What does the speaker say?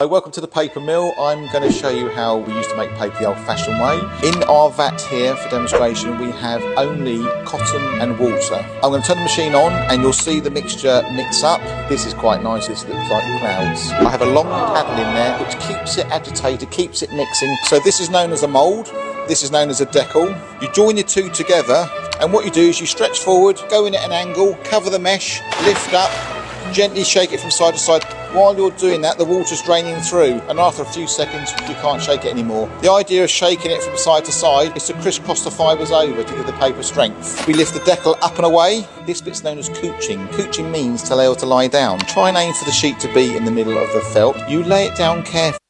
Hello, welcome to the paper mill. I'm going to show you how we used to make paper the old-fashioned way. In our vat here for demonstration we have only cotton and water. I'm going to turn the machine on and you'll see the mixture mix up. This is quite nice, this looks like clouds. I have a long paddle in there which keeps it agitated, keeps it mixing. So this is known as a mould, this is known as a decal. You join your two together and what you do is you stretch forward, go in at an angle, cover the mesh, lift up, gently shake it from side to side. While you're doing that, the water's draining through, and after a few seconds, you can't shake it anymore. The idea of shaking it from side to side is to crisscross the fibres over to give the paper strength. We lift the decal up and away. This bit's known as couching. Couching means to lay or to lie down. Try and aim for the sheet to be in the middle of the felt. You lay it down carefully.